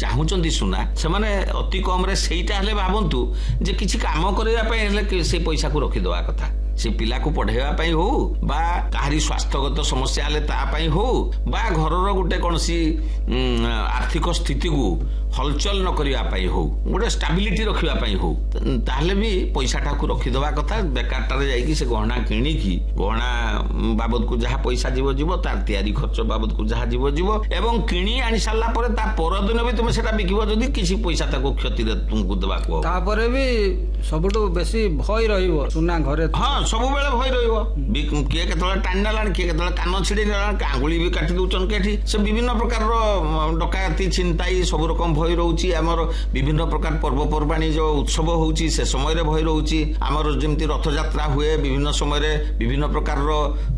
चाहूचंती सुना से अति कम रे सेटा हेले भावंतु जे किछि काम करबा पय हेले से पैसा को रखि दवा कथा से पिला को पढ़ेवा हो बा कहारी स्वास्थ्यगत समस्या हेले ता पय हो बा घरर गुटे कोनसी आर्थिक स्थिति को हलचल न करिया पय हो गोटे स्टेबिलिटी रखिया पय हो ताहले भी पैसाटा को रखि दवा कथा बेकारटारे जाई कि से गहना किणी की गहना बाबद को जहा पैसा जीव जीव तार तयारी खर्च बाबद को जहा जीव जीव एवं किणी आनी साला परे ता परदिन भी तुमे सेटा बिकिबो जदी किछि पैसा ताको क्षति रे तुमको देबा को ता परे भी सबटो बेसी भय रहिबो सुना घरे हां सब बेले भय रहिबो किए केतला टान्ना लान किए केतला कान छिडी लान कांगुली भी काटि दोचन केठी से विभिन्न प्रकार रो डकायती चिंताई सब रकम भय रहउची हमर विभिन्न प्रकार पर्वपर्वाणी जो उत्सव होउची से समय रे भय रहउची हमर जेमति रथ यात्रा हुए विभिन्न समय रे विभिन्न प्रकार रो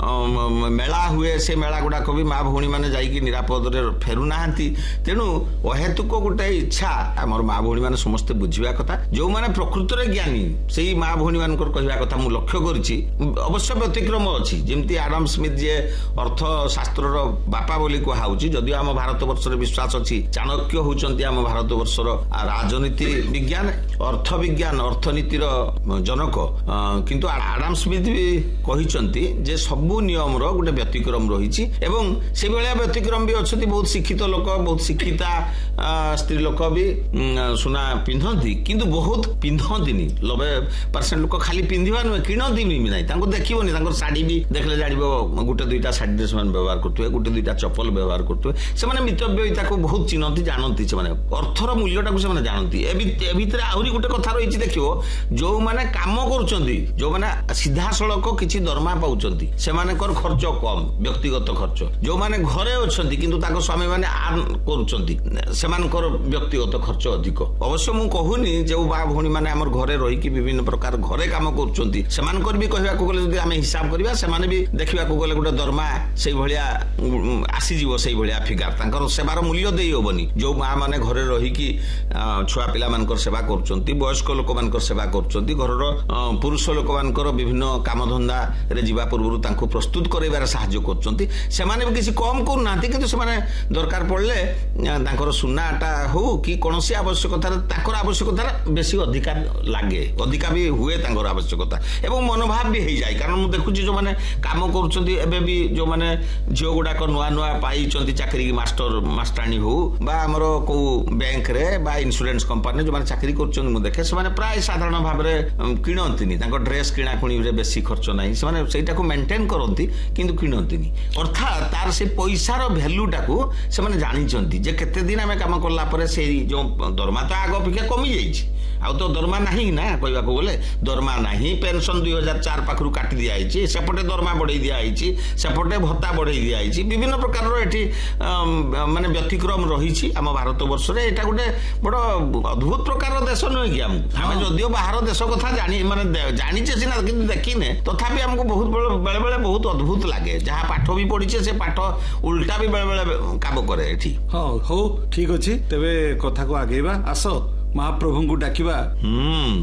मेला हुए से मेला गुडा को भी मां भौणी माने जाई कि निरापद रे फेरु नाहंती तेनु अहेतुक गोटे इच्छा हमर मां भौणी माने समस्त बुझिबा कथा जो माने प्रकृत रे ज्ञानी सेही मां भौणी मानकर कहिबा कथा मु लक्ष्य करछि अवश्य व्यतिक्रम अछि जेमति एडम स्मिथ जे अर्थशास्त्र रो बापा बोली को हाउची जदि हम भारत वर्ष रे विश्वास अछि चाणक्य होचंती हम भारत वर्ष रो राजनीति विज्ञान अर्थनीति रो जनक किंतु एडम स्मिथ भी कहिचंती जे सबु नियम रो गोटे व्यतिक्रम रहिछि एवं से बेले व्यतिक्रम भी अछि बहुत शिक्षित लोक बहुत शिक्षिता स्त्री लोक भी सुना पिंधंती किंतु बहुत पिंधंतीनी 90% लोक खाली पिंधिबा न किणंती भी नाही तांको देखिबोनी तांको साड़ी भी देखले जानिबो गुटे दुईटा साड़ी ड्रेस मान व्यवहार करथुए गुटे दुईटा चप्पल व्यवहार करथुए से माने मितव्ययिता को बहुत चिन्हंती जानंती से माने अर्थर मूल्यटा को से माने जानंती ए भितर आहुरी गुटे कथा रहिछि देखिबो जो माने काम करूचंती जो माने सीधा सड़क किछि दरमा पाउचंती से माने कर खर्च कम व्यक्तिगत खर्च जो माने घरे अछंती किंतु ताको स्वामी माने आर्न करूचंती से मानकर व्यक्तिगत खर्च अधिक अवश्य मु कहूनी जो बा भौणी माने हमर घरे रही कि विभिन्न प्रकार घरे काम करूचंती से मानकर भी कहबा को गले जदी हम हिसाब करबा से माने भी देखबा को गले गुटे दरमा सेई भलिया आसी जीवो सेई भलिया फिगार तांकर सेवार मूल्य देई होबनी जो मां माने घरे रही कि छुआ पिला मानकर सेवा करूचंती वयस्क लोक मानकर सेवा करूचंती घरर पुरुष लोक मानकर विभिन्न काम धंदा रे जीवा पूर्व तांको प्रस्तुत करैबार सहाय्य करूचंती से माने भी किछि कम करू नांती किंतु से माने दरकार पड़ले तांकर सुनाटा हो कि कोनोसी आवश्यकता तांकर आवश्यकता बेसी अधिकार लागे अधिका भी हुए तांकर आवश्यकता एवं मनोभाव भी हो जाए कारण मु देखुची जो माने काम करूचंती एबे भी जो माने जियो गुडा को नुआ नुआ पाइचंती चाकरी मास्टर मास्टरानी हो बा हमरो को बैंक रे बा इंश्योरेंस कंपनी जो माने चाकरी करूचंती मु देखे से माने प्राय साधारण भाव रे किणंतीनी तांको ड्रेस किणा खुणी रे बेसी खर्च नाही से माने सेटा को मेंटेन करंती किंतु किणंतीनी अर्थात तार से पैसा रो वैल्यूटा को से माने जानिचंती जे केते दिन हमें काम करला परे से जो दरमा तो आगो अपेक्षा कमी जाईछि आ तो दरमा नाही ना कहबा को बोले दरमा नाही पेंशन 2004 पाखरु काटी दिया आइछि सेपटे दरमा बढ़ई दिया आइछि सेपटे भत्ता बढ़ई दिया आइछि विभिन्न प्रकार रो एठी माने व्यतिक्रम रहिछि हम भारत वर्ष रे एटा गुटे बड़ अद्भुत प्रकार रो देश नय कि हम जदियो बाहर देश कथा जानि माने जानिचे सिना किंतु देखिने तथापि हमको बहुत बेले बेले बहुत अद्भुत लागे जहा पाठ भी पढिचे से पाठ उल्टा भी बेले बेले काम करे एठी हां हो ठीक अछि तबे कथा को आगेबा आसो महाप्रभु को डाकिबा